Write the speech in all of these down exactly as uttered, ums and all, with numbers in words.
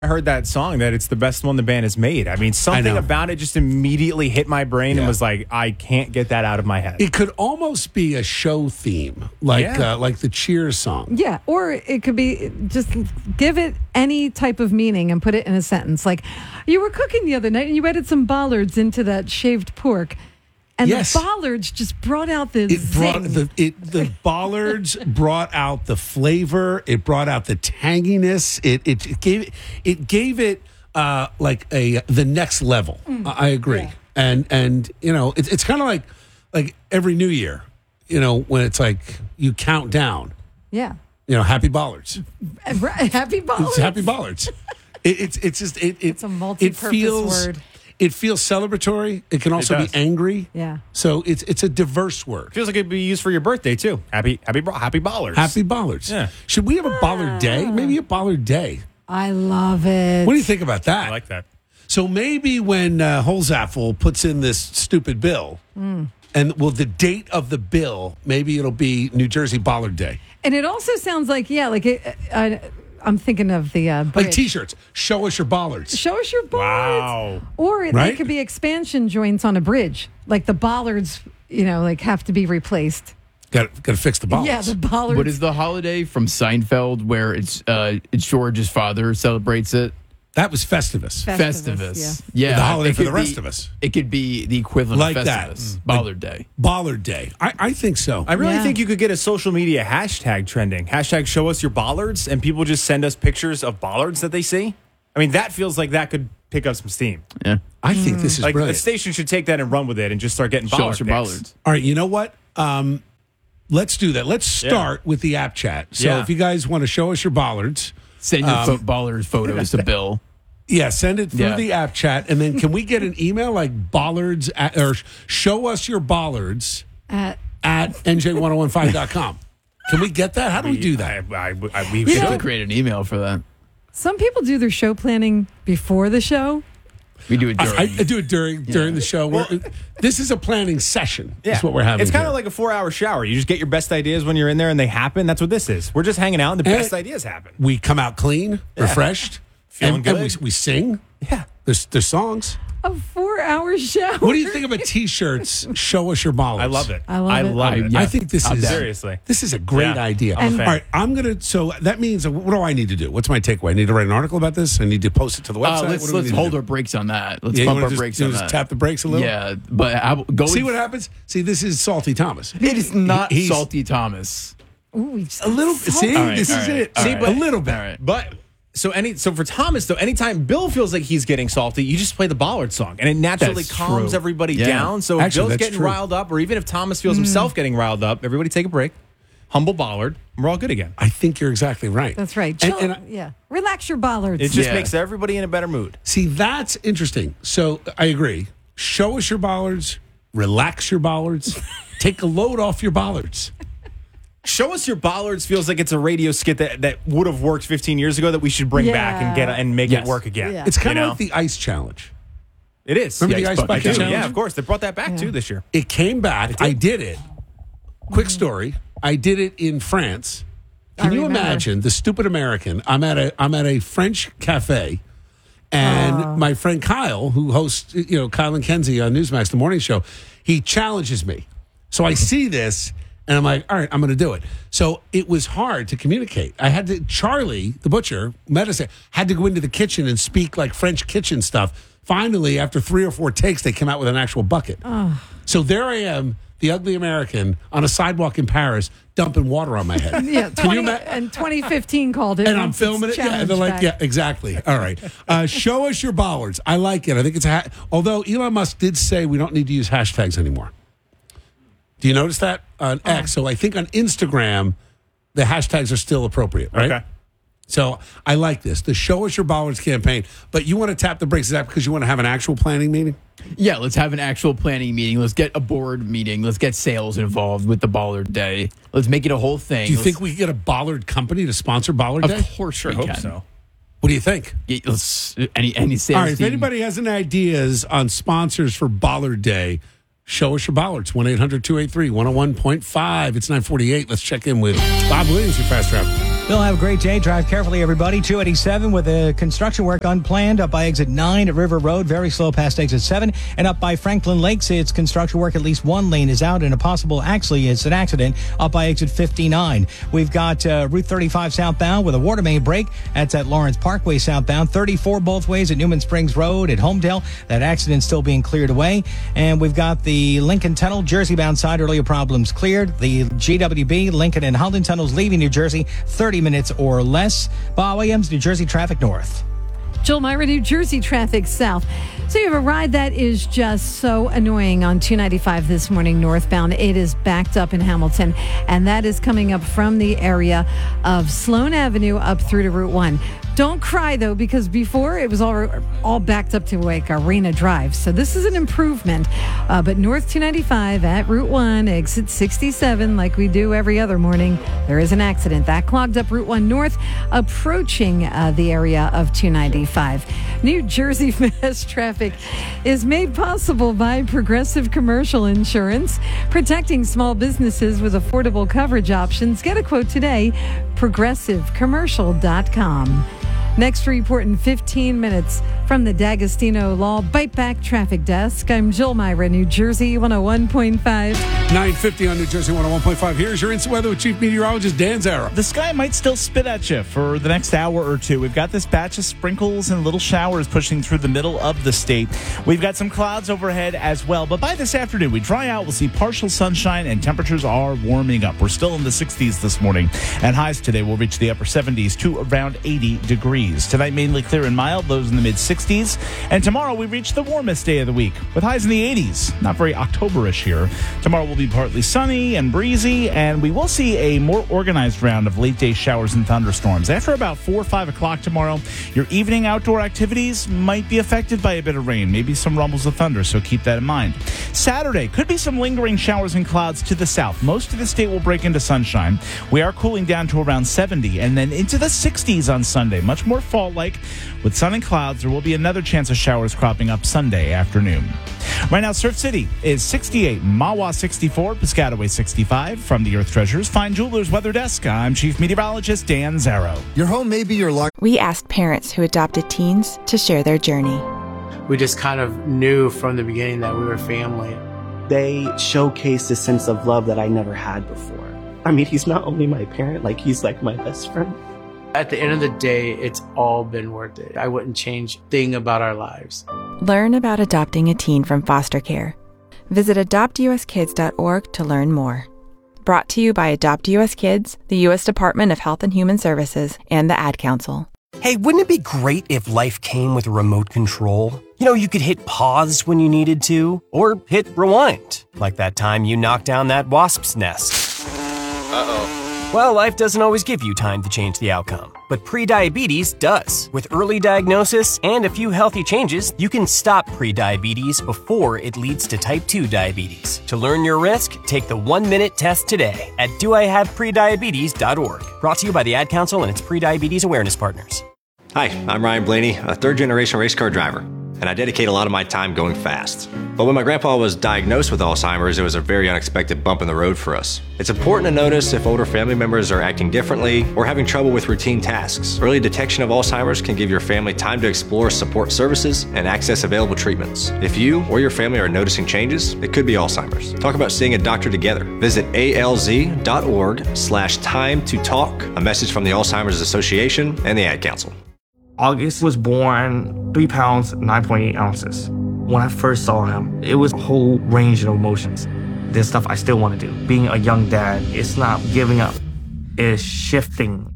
I heard that song that it's the best one the band has made. I mean, something I about it just immediately hit my brain Yeah. and was like, I can't get that out of my head. It could almost be a show theme, like Yeah. uh, like the Cheers song. Yeah, or it could be just give it any type of meaning and put it in a sentence. Like, you were cooking the other night and you added some bollards into that shaved pork. And Yes. the bollards just brought out the It brought zing. the it the bollards brought out the flavor. It brought out the tanginess. It it, it gave it gave it uh, like a the next level. I I agree. Yeah. And and you know it, it's kind of like like every New Year, you know, when it's like you count down. Yeah. You know, happy bollards. Happy bollards. It's happy bollards. It, it's it's just it, it It's a multi-purpose it feels, word. It feels celebratory. It can also be does. angry. Yeah. So it's it's a diverse word. Feels like it'd be used for your birthday too. Happy, happy, bro- happy ballers. Happy bollards. Yeah. Should we have a bollard day? Maybe a bollard day. I love it. What do you think about that? I like that. So maybe when uh, Holzapfel puts in this stupid bill, Mm. and well, the date of the bill, maybe it'll be New Jersey Bollard Day. And it also sounds like, yeah, like it, uh, I'm thinking of the uh, Like bridge. T-shirts. Show us your bollards. Show us your bollards. Wow. Or it, Right? they could be expansion joints on a bridge. Like the bollards, you know, like have to be replaced. Got got to fix the bollards. Yeah, the bollards. What is the holiday from Seinfeld where it's uh, it's George's father celebrates it? That was Festivus. Festivus, Festivus. Yeah. The holiday it for the could rest be- of us. It could be the equivalent Like of that. Festivus. Mm. Bollard Day. Bollard Day. I, I think so. I really Yeah. think you could get a social media hashtag trending. Hashtag show us your bollards, and people just send us pictures of bollards that they see. I mean, that feels like that could pick up some steam. Yeah. I think this is Like brilliant. the station should take that and run with it and just start getting Show bollard us your pics. bollards. All right, you know what? Um, let's do that. Let's start with the app chat. So Yeah. if you guys want to show us your bollards, Send your Um, fo- ballers photos to Bill. yeah, send it through Yeah. the app chat. And then can we get an email like bollards at, or show us your bollards At, at N J ten fifteen dot com? Can we get that? How do we do that? I, I, I, we We should. should create an email for that. some people do their show planning before the show. We do it during. I, I do it during during the show. We're- this is a planning session. Yeah. That's what we're having. It's kind here. of like a four-hour shower. You just get your best ideas when you're in there, and they happen. That's what this is. We're just hanging out, and the And- best ideas happen. we come out clean, refreshed, Feeling and, and we, good. we sing. Yeah. There's there's songs. A four-hour show. What do you think about T-shirts? Show us your bollards. I love it. I love I it. love I- it. yeah. I think this I'm is down. Seriously. This is a great Yeah. idea. I'm a fan. All right, I'm gonna. So that means, what do I need to do? What's my takeaway? I need to write an article about this. I need to post it to the website. Uh, What let's do we let's need to hold do? our brakes on that. Let's Yeah, you bump wanna our just- brakes you on just that. tap the brakes a little. Yeah, but I, go. See with- what happens. See, this is Salty Thomas. It is not He's- Salty Thomas. Ooh, he's A little. See, All right, this all is right, it. all See, right. but a little bit. All right. But so any so for Thomas though, anytime Bill feels like he's getting salty, you just play the Bollard song, and it naturally That's calms true. everybody Yeah. down. So if Actually, Bill's that's getting true. riled up, or even if Thomas feels himself getting riled up, everybody take a break, humble Bollard, and we're all good again. I think you're exactly right. That's right. And- Chill- and I- yeah. Relax your bollards. It just Yeah. makes everybody in a better mood. See, that's interesting. So I agree. Show us your bollards. Relax your bollards. Take a load off your bollards. Show us your Bollards feels like it's a radio skit that, that would have worked fifteen years ago that we should bring back and get Yeah. and make Yes. it work again. Yeah. It's kind You of know? like the ice challenge. It is. Remember Yeah, the it's ice bucket I bucket do. challenge? Yeah, of course. They brought that back Yeah. too this year. It came back. I did it. Quick story. I did it in France. I Can you remember. imagine the stupid American? I'm at a I'm at a French cafe, and my friend Kyle, who hosts you know Kyle and Kenzie on Newsmax the morning show, he challenges me. So I see this, and I'm like, all right, I'm going to do it. So it was hard to communicate. I had to Charlie, the butcher, medicine, had to go into the kitchen and speak like French kitchen stuff. Finally, after three or four takes, they came out with an actual bucket. So there I am, the ugly American, on a sidewalk in Paris, dumping water on my head. Yeah, Can you twenty, ima- and twenty fifteen called it. and I'm once filming it's it. Yeah, and they're like, challenged yeah, back. exactly. All right. Uh, show us your bollards. I like it. I think it's a ha- although Elon Musk did say we don't need to use hashtags anymore. Do you notice that on X? So I think on Instagram, the hashtags are still appropriate, right? Okay. So I like this, the Show Us Your Bollards campaign. But you want to tap the brakes. Is that because you want to have an actual planning meeting? Yeah, let's have an actual planning meeting. Let's get a board meeting. Let's get sales involved with the Bollard Day. Let's make it a whole thing. Do you Let's- think we could get a Bollard company to sponsor Bollard Day? Of course, Sure we hope can. so. What do you think? Yeah, let's- any any sales All right, if team- anybody has any ideas on sponsors for Bollard Day, show us your bollards. one eight hundred two eight three one oh one point five. It's nine forty-eight. Let's check in with Bob Williams, your fast travel. Bill, have a great day. Drive carefully, everybody. two eighty-seven with the construction work unplanned up by exit nine at River Road. Very slow past exit seven. And up by Franklin Lakes, it's construction work. At least one lane is out and a possible, actually, it's an accident up by exit fifty-nine. We've got uh, Route thirty-five southbound with a water main break. That's at Lawrence Parkway southbound. thirty-four both ways at Newman Springs Road at Homedale. That accident still being cleared away. And we've got the Lincoln Tunnel, Jersey bound side, earlier problems cleared. The G W B, Lincoln and Holland Tunnels leaving New Jersey, thirty minutes or less. Bob Williams, New Jersey traffic north. Jill Myra, New Jersey traffic south. So you have a ride that is just so annoying on two ninety-five this morning northbound. It is backed up in Hamilton, and that is coming up from the area of Sloan Avenue up through to Route one. Don't cry, though, because before it was all all backed up to like Arena Drive. So this is an improvement. Uh, but North two ninety-five at Route one, exit sixty-seven, like we do every other morning, there is an accident. That clogged up Route one North, approaching uh, the area of two ninety-five. New Jersey Mass traffic is made possible by Progressive Commercial Insurance, protecting small businesses with affordable coverage options. Get a quote today, progressive commercial dot com. Next report in fifteen minutes from the D'Agostino Law Bite Back Traffic Desk. I'm Jill Myra, New Jersey one oh one point five. nine fifty on New Jersey one oh one point five. Here's your instant weather with Chief Meteorologist Dan Zara. The sky might still spit at you for the next hour or two. We've got this batch of sprinkles and little showers pushing through the middle of the state. We've got some clouds overhead as well. But by this afternoon, we dry out. We'll see partial sunshine and temperatures are warming up. We're still in the sixties this morning. And highs today will reach the upper seventies to around eighty degrees. Tonight, mainly clear and mild, lows in the mid-sixties. And tomorrow, we reach the warmest day of the week with highs in the eighties. Not very October-ish here. Tomorrow will be partly sunny and breezy, and we will see a more organized round of late-day showers and thunderstorms. After about four or five o'clock tomorrow, your evening outdoor activities might be affected by a bit of rain, maybe some rumbles of thunder, so keep that in mind. Saturday, could be some lingering showers and clouds to the south. Most of the state will break into sunshine. We are cooling down to around seventy, and then into the sixties on Sunday. Much more fall-like. With sun and clouds, there will be another chance of showers cropping up Sunday afternoon. Right now, Surf City is sixty-eight, Mahwah sixty-four, Piscataway sixty-five. From the Earth Treasures Fine Jewelers Weather Desk, I'm Chief Meteorologist Dan Zarrow. Your home may be your luck. We asked parents who adopted teens to share their journey. We just kind of knew from the beginning that we were family. They showcased a sense of love that I never had before. I mean, he's not only my parent, like he's like my best friend. At the end of the day, it's all been worth it. I wouldn't change a thing about our lives. Learn about adopting a teen from foster care. Visit adopt u s kids dot org to learn more. Brought to you by Adopt U S Kids, the U S Department of Health and Human Services, and the Ad Council. Hey, wouldn't it be great if life came with a remote control? You know, you could hit pause when you needed to, or hit rewind, like that time you knocked down that wasp's nest. Uh-oh. Well, life doesn't always give you time to change the outcome, but prediabetes does. With early diagnosis and a few healthy changes, you can stop prediabetes before it leads to type two diabetes. To learn your risk, take the one-minute test today at do I have prediabetes dot org. Brought to you by the Ad Council and its prediabetes awareness partners. Hi, I'm Ryan Blaney, a third-generation race car driver, and I dedicate a lot of my time going fast. But when my grandpa was diagnosed with Alzheimer's, it was a very unexpected bump in the road for us. It's important to notice if older family members are acting differently or having trouble with routine tasks. Early detection of Alzheimer's can give your family time to explore support services and access available treatments. If you or your family are noticing changes, it could be Alzheimer's. Talk about seeing a doctor together. Visit A L Z dot org slash time to talk, a message from the Alzheimer's Association and the Ad Council. August was born three pounds, nine point eight ounces. When I first saw him, it was a whole range of emotions. There's stuff I still want to do. Being a young dad, it's not giving up. It's shifting.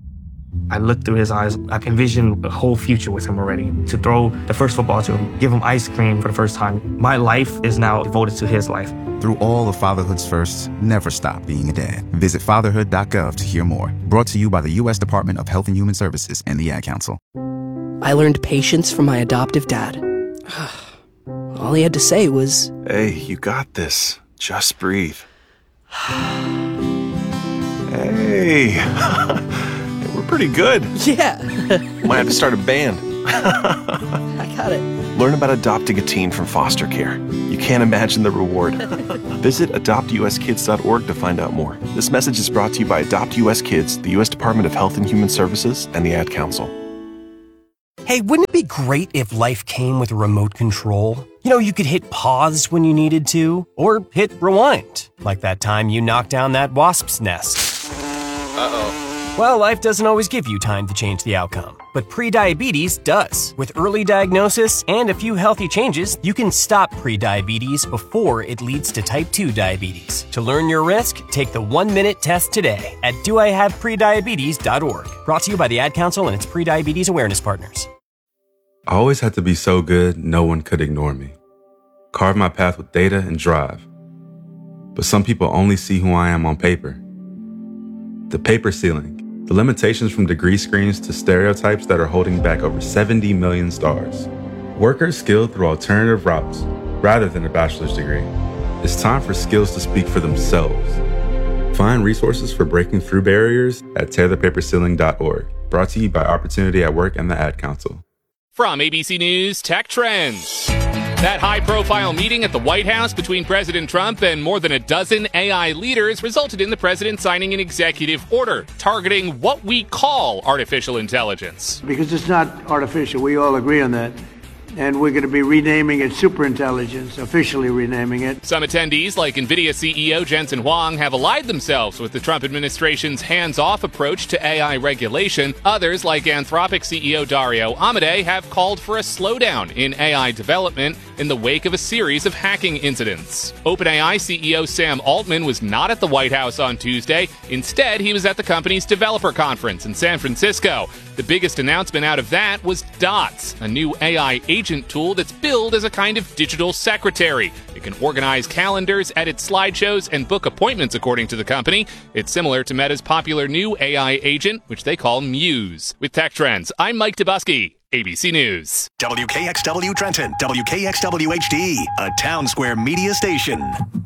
I looked through his eyes. I envisioned a whole future with him already. To throw the first football to him, give him ice cream for the first time. My life is now devoted to his life. Through all of fatherhood's firsts, never stop being a dad. Visit fatherhood dot gov to hear more. Brought to you by the U S Department of Health and Human Services and the Ad Council. I learned patience from my adoptive dad. All he had to say was, "Hey, you got this. Just breathe." Hey, we're pretty good. Yeah. Might have to start a band. I got it. Learn about adopting a teen from foster care. You can't imagine the reward. Visit adopt u s kids dot org to find out more. This message is brought to you by Adopt U S Kids, the U S Department of Health and Human Services, and the Ad Council. Hey, wouldn't it be great if life came with a remote control? You know, you could hit pause when you needed to, or hit rewind, like that time you knocked down that wasp's nest. Uh-oh. Well, life doesn't always give you time to change the outcome, but prediabetes does. With early diagnosis and a few healthy changes, you can stop prediabetes before it leads to type two diabetes. To learn your risk, take the one-minute test today at do I have prediabetes dot org. Brought to you by the Ad Council and its prediabetes awareness partners. I always had to be so good, no one could ignore me. Carve my path with data and drive. But some people only see who I am on paper. The paper ceiling. The limitations from degree screens to stereotypes that are holding back over seventy million stars. Workers skilled through alternative routes rather than a bachelor's degree. It's time for skills to speak for themselves. Find resources for breaking through barriers at tear the paper ceiling dot org. Brought to you by Opportunity at Work and the Ad Council. From A B C News Tech Trends. That high-profile meeting at the White House between President Trump and more than a dozen A I leaders resulted in the president signing an executive order targeting what we call artificial intelligence. Because it's not artificial. We all agree on that. And we're going to be renaming it superintelligence, officially renaming it. Some attendees, like NVIDIA C E O Jensen Huang, have allied themselves with the Trump administration's hands-off approach to A I regulation. Others, like Anthropic C E O Dario Amodei, have called for a slowdown in A I development in the wake of a series of hacking incidents. OpenAI C E O Sam Altman was not at the White House on Tuesday. Instead, he was at the company's developer conference in San Francisco. The biggest announcement out of that was Dots, a new A I agent tool that's billed as a kind of digital secretary. It can organize calendars, edit slideshows, and book appointments, according to the company. It's similar to Meta's popular new A I agent, which they call Muse. With Tech Trends, I'm Mike Dubusky, A B C News. W K X W Trenton, W K X W H D, a Town Square media station.